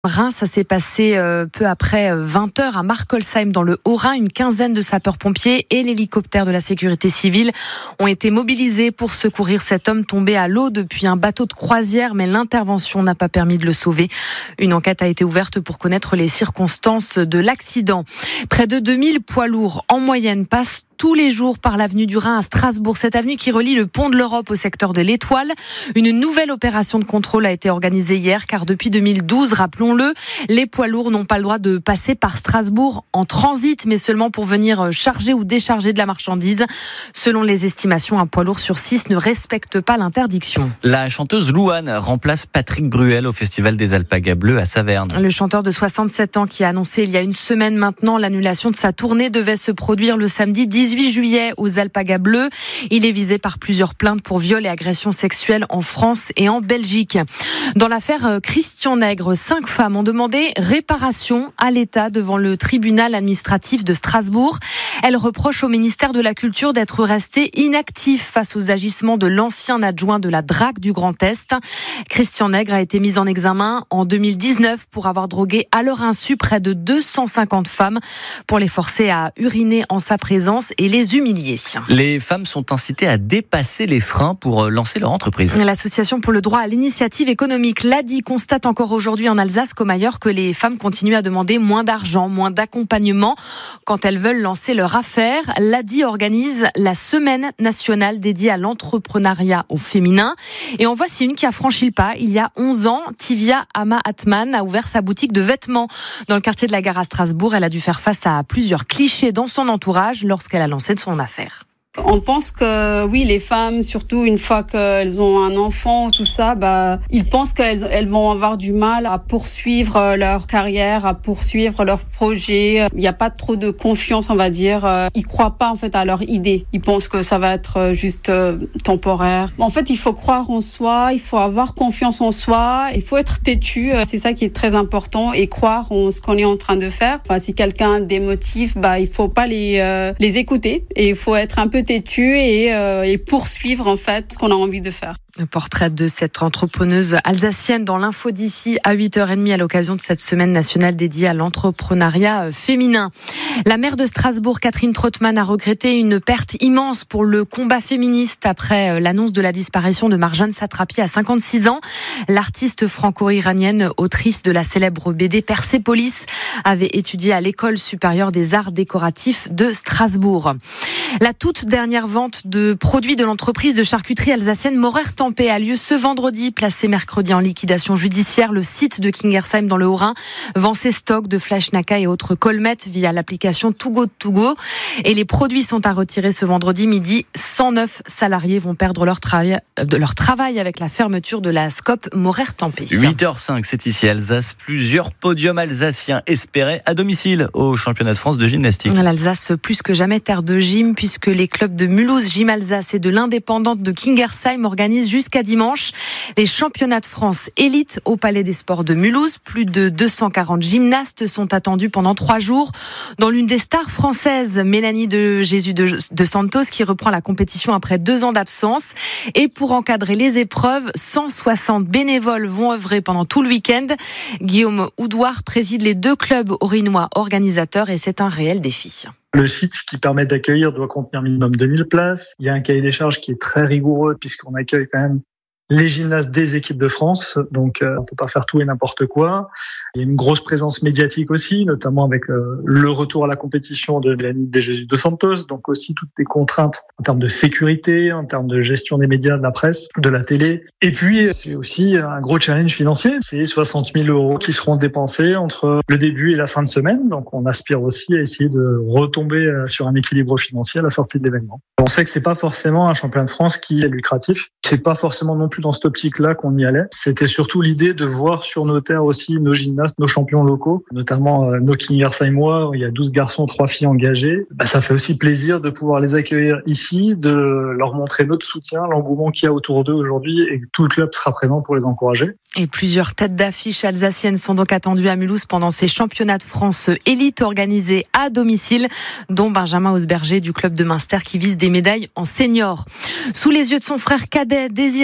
Reims, ça s'est passé peu après 20h à Markolsheim dans le Haut-Rhin. Une quinzaine de sapeurs-pompiers et l'hélicoptère de la sécurité civile ont été mobilisés pour secourir cet homme tombé à l'eau depuis un bateau de croisière, mais l'intervention n'a pas permis de le sauver. Une enquête a été ouverte pour connaître les circonstances de l'accident. Près de 2000 poids lourds en moyenne passent tous les jours par l'avenue du Rhin à Strasbourg. Cette avenue qui relie le pont de l'Europe au secteur de l'Étoile. Une nouvelle opération de contrôle a été organisée hier car depuis 2012, rappelons-le, les poids lourds n'ont pas le droit de passer par Strasbourg en transit, mais seulement pour venir charger ou décharger de la marchandise. Selon les estimations, un poids lourd sur 6 ne respecte pas l'interdiction. La chanteuse Louane remplace Patrick Bruel au Festival des Alpagas Bleus à Saverne. Le chanteur de 67 ans qui a annoncé il y a une semaine maintenant l'annulation de sa tournée devait se produire le samedi 18 juillet aux Alpagas Bleus. Il est visé par plusieurs plaintes pour viol et agressions sexuelles en France et en Belgique. Dans l'affaire Christian Nègre, 5 femmes ont demandé réparation à l'État devant le tribunal administratif de Strasbourg. Elles reprochent au ministère de la Culture d'être resté inactif face aux agissements de l'ancien adjoint de la DRAC du Grand Est. Christian Nègre a été mis en examen en 2019 pour avoir drogué à leur insu près de 250 femmes pour les forcer à uriner en sa présence et les humilier. Les femmes sont incitées à dépasser les freins pour lancer leur entreprise. L'Association pour le droit à l'initiative économique, l'ADI, constate encore aujourd'hui en Alsace comme ailleurs que les femmes continuent à demander moins d'argent, moins d'accompagnement quand elles veulent lancer leur affaire. L'ADI organise la semaine nationale dédiée à l'entrepreneuriat au féminin. Et en voici une qui a franchi le pas. Il y a 11 ans, Tivia Ama Atman a ouvert sa boutique de vêtements dans le quartier de la Gare à Strasbourg. Elle a dû faire face à plusieurs clichés dans son entourage lorsqu'elle a lancé son affaire. On pense que oui, les femmes, surtout une fois qu'elles ont un enfant, tout ça, ils pensent qu'elles vont avoir du mal à poursuivre leur carrière, à poursuivre leurs projets. Il n'y a pas trop de confiance, on va dire. Ils croient pas en fait à leur idée. Ils pensent que ça va être juste temporaire. En fait, il faut croire en soi, il faut avoir confiance en soi, il faut être têtu. C'est ça qui est très important et croire en ce qu'on est en train de faire. Enfin, si quelqu'un démotive, il faut pas les écouter et il faut être un peu têtu et poursuivre en fait ce qu'on a envie de faire. Le portrait de cette entrepreneuse alsacienne dans l'info d'ici à 8h30 à l'occasion de cette semaine nationale dédiée à l'entrepreneuriat féminin. La maire de Strasbourg, Catherine Trottmann, a regretté une perte immense pour le combat féministe après l'annonce de la disparition de Marjane Satrapi à 56 ans. L'artiste franco-iranienne, autrice de la célèbre BD Persépolis, avait étudié à l'École supérieure des arts décoratifs de Strasbourg. La toute dernière vente de produits de l'entreprise de charcuterie alsacienne Morer-Tempé a lieu ce vendredi, placé mercredi en liquidation judiciaire. Le site de Kingersheim dans le Haut-Rhin vend ses stocks de Fleischnacka et autres colmettes via l'application Too Good To Go. Et les produits sont à retirer ce vendredi midi. 109 salariés vont perdre leur travail avec la fermeture de la SCOP Morer-Tempé. 8h05, c'est ici Alsace. Plusieurs podiums alsaciens espérés à domicile au championnat de France de gymnastique. L'Alsace, plus que jamais terre de gym, puisque les clubs de Mulhouse Gym Alsace et de l'Indépendante de Kingersheim organisent jusqu'à dimanche les championnats de France élite au Palais des Sports de Mulhouse. Plus de 240 gymnastes sont attendus pendant 3 jours, dont l'une des stars françaises, Mélanie de Jésus de Santos, qui reprend la compétition après 2 ans d'absence. Et pour encadrer les épreuves, 160 bénévoles vont œuvrer pendant tout le week-end. Guillaume Houdoir préside les 2 clubs orinois organisateurs et c'est un réel défi. Le site qui permet d'accueillir doit contenir minimum 2000 places. Il y a un cahier des charges qui est très rigoureux puisqu'on accueille quand même les gymnastes des équipes de France. Donc, on peut pas faire tout et n'importe quoi. Il y a une grosse présence médiatique aussi, notamment avec le retour à la compétition de Mélanie de Jésus de Santos. Donc aussi toutes les contraintes en termes de sécurité, en termes de gestion des médias, de la presse, de la télé. Et puis, c'est aussi un gros challenge financier. C'est 60 000 € qui seront dépensés entre le début et la fin de semaine. Donc, on aspire aussi à essayer de retomber sur un équilibre financier à la sortie de l'événement. On sait que c'est pas forcément un championnat de France qui est lucratif. C'est pas forcément non plus dans cette optique-là qu'on y allait. C'était surtout l'idée de voir sur nos terres aussi nos gymnastes, nos champions locaux, notamment nos Kingersheimois, où il y a 12 garçons, 3 filles engagées. Ça fait aussi plaisir de pouvoir les accueillir ici, de leur montrer notre soutien, l'engouement qu'il y a autour d'eux aujourd'hui et que tout le club sera présent pour les encourager. Et plusieurs têtes d'affiche alsaciennes sont donc attendues à Mulhouse pendant ces championnats de France élite organisés à domicile, dont Benjamin Hausberger du club de Münster qui vise des médailles en senior. Sous les yeux de son frère cadet Désiré qui joue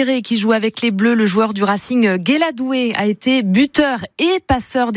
joué avec les Bleus. Le joueur du Racing Guéladoué a été buteur et passeur